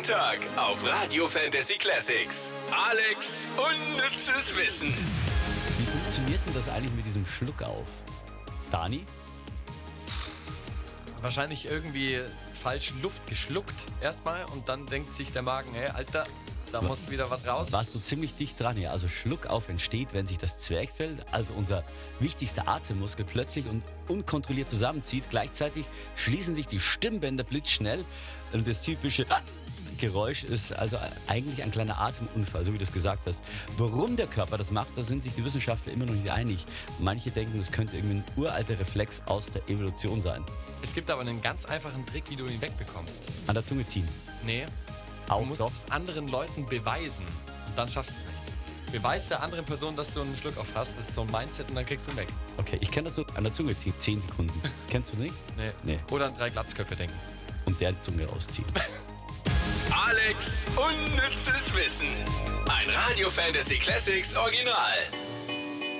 Montag auf Radio Fantasy Classics. Alex unnützes Wissen. Wie funktioniert denn das eigentlich mit diesem Schluck auf? Dani? Wahrscheinlich irgendwie falsch Luft geschluckt erstmal und dann denkt sich der Magen, hey Alter, da muss wieder was raus. Warst du ziemlich dicht dran, ja. Also Schluck auf entsteht, wenn sich das Zwerchfell, also unser wichtigster Atemmuskel, plötzlich und unkontrolliert zusammenzieht. Gleichzeitig schließen sich die Stimmbänder blitzschnell und das typische Geräusch ist also eigentlich ein kleiner Atemunfall, so wie du es gesagt hast. Warum der Körper das macht, da sind sich die Wissenschaftler immer noch nicht einig. Manche denken, das könnte irgendwie ein uralter Reflex aus der Evolution sein. Es gibt aber einen ganz einfachen Trick, wie du ihn wegbekommst. An der Zunge ziehen. Nee, Auch du musst doch. es anderen Leuten beweisen und dann schaffst du es nicht. Beweis der anderen Person, dass du einen Schluck auf hast, das ist so ein Mindset und dann kriegst du ihn weg. Okay, ich kenne das nur an der Zunge ziehen, 10 Sekunden. Kennst du nicht? Nee. Oder an 3 Glatzköpfe denken. Und der Zunge rausziehen. Alex unnützes Wissen. Ein Radio Fantasy Classics Original.